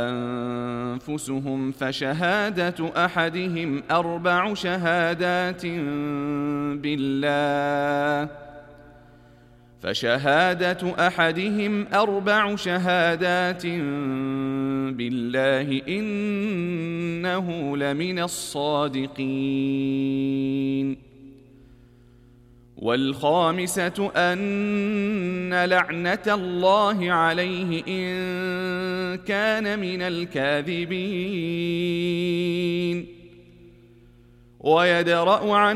أنفسهم فشهادة أحدهم أربع شهادات بالله إنه لمن الصادقين. والخامسة أن لعنة الله عليه إن كان من الكاذبين. ويدرأ